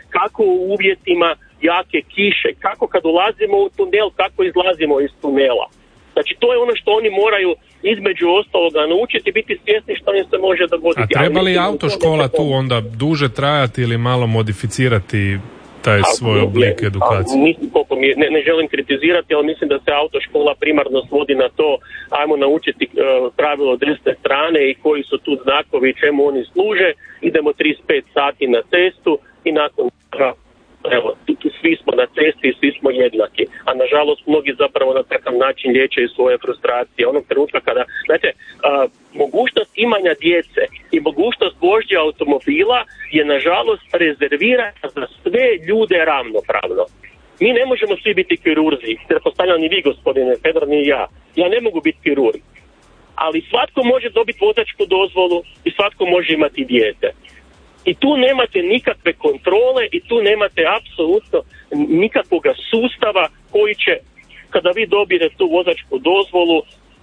kako u uvjetima jake kiše, kako kad ulazimo u tunel, kako izlazimo iz tunela. Znači to je ono što oni moraju između ostaloga naučiti, biti svjesni što im se može dogoditi. A treba li autoškola tu onda duže trajati ili malo modificirati taj svoj oblik edukacije? Ne želim kritizirati, ali mislim da se autoškola primarno svodi na to, ajmo naučiti pravilo desne strane i koji su tu znakovi i čemu oni služe, idemo 35 sati na cestu i nakon toga evo, svi smo na cesti i svi smo jednaki. A nažalost mnogi zapravo na takav način liječaju svoje frustracije. Onog trenutka kada, znate, mogućnost imanja djece i mogućnost vožnje automobila je nažalost rezervirana za sve ljude ravnopravno. Mi ne možemo svi biti kirurzi, pretpostavljam ni vi gospodine Fedor, ni ja. Ja ne mogu biti kirurg. Ali svatko može dobiti vozačku dozvolu i svatko može imati dijete. I tu nemate nikakve kontrole i tu nemate apsolutno nikakvog sustava koji će, kada vi dobijete tu vozačku dozvolu,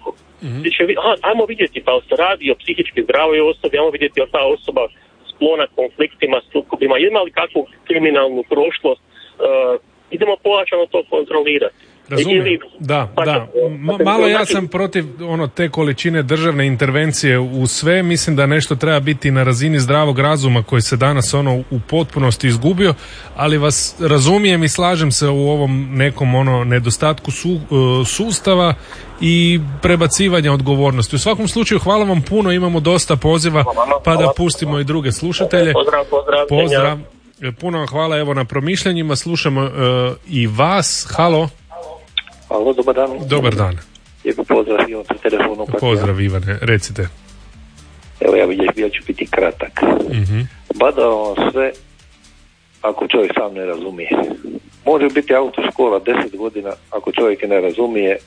ajmo vidjeti pa se radi o psihički zdravoj osobi, ajmo vidjeti o ta osoba sklona konfliktima, sukobima, ima li kakvu kriminalnu prošlost, idemo pojačano to kontrolirati. Razumijem, da. Malo ja sam protiv te količine državne intervencije u sve. Mislim da nešto treba biti na razini zdravog razuma koji se danas u potpunosti izgubio, ali vas razumijem i slažem se u ovom nekom nedostatku sustava i prebacivanja odgovornosti. U svakom slučaju hvala vam puno, imamo dosta poziva pa da pustimo i druge slušatelje. Pozdrav. Puno vam hvala evo na promišljanjima, slušamo i vas. Halo. Alo, dobar dan. Dobar dan. Lijepo pozdrav, Ivan pri telefonu. Pozdrav Ivane, recite. Evo ja ću biti kratak. Badao sve ako čovjek sam ne razumije. Može biti autoškola 10 godina, ako čovjek ne razumije.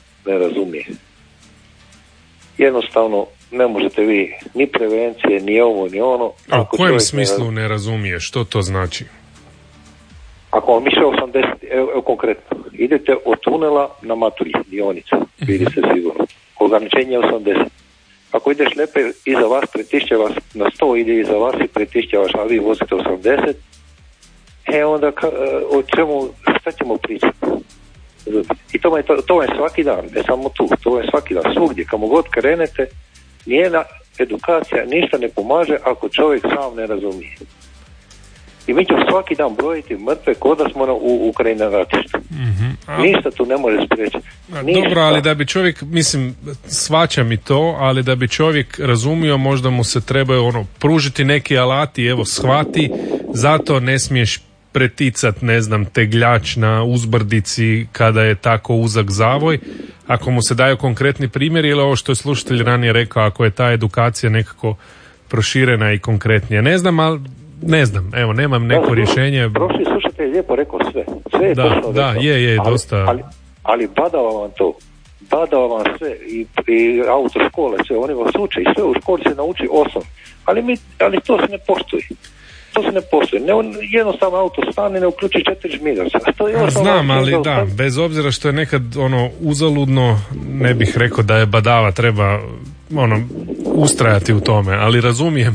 Jednostavno ne možete vi ni prevencije, ni ovo, ni ono. A u kojem smislu ne razumije? Što to znači? Ako vam više 80, evo konkretno, idete od tunela na Matulji, dionica, vidi se sigurno. Ograničenje je 80. Ako ideš lepe iza vas, pritišće vas na 100, ide iza vas i pritišće vas, a vi vozite 80, onda o čemu, šta ćemo pričati? I to je svaki dan, ne samo tu, to je svaki dan, svugdje, kamo god krenete, nijedna edukacija ništa ne pomaže ako čovjek sam ne razumije. I mi ćemo svaki dan brojiti mrtve ko da smo u Ukrajini na ratištu. Ništa tu ne može spriječiti. Dobro, ali da bi čovjek, mislim, shvaćam i to, ali da bi čovjek razumio, možda mu se trebaju pružiti neki alati, evo shvati, zato ne smiješ preticat, ne znam, tegljač na uzbrdici kada je tako uzak zavoj. Ako mu se daju konkretni primjeri ili ovo što je slušatelj ranije rekao, ako je ta edukacija nekako proširena i konkretnija. Ne znam, evo, nemam neko rješenje. Prošli slušatelj je lijepo rekao sve. Sve je točno rekao. Da, je, dosta. Ali badava vam to. Badava vam sve. I autoškole, sve. Oni vas uče i sve u školi se nauči osnov. Ali to se ne poštuje. Jednostavno auto stane, ne uključi 4 žmiraca. Znam, ali da, bez obzira što je nekad uzaludno, ne bih rekao da je badava, treba ustrajati u tome, ali razumijem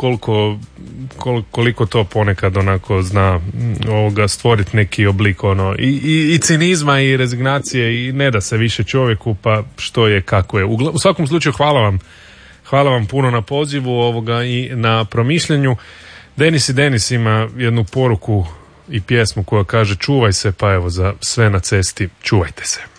koliko to ponekad zna stvoriti neki oblik i cinizma i rezignacije i ne da se više čovjeku, pa što je kako je. U svakom slučaju hvala vam puno na pozivu i na promišljanju. Denis ima jednu poruku i pjesmu koja kaže čuvaj se, pa evo za sve na cesti čuvajte se.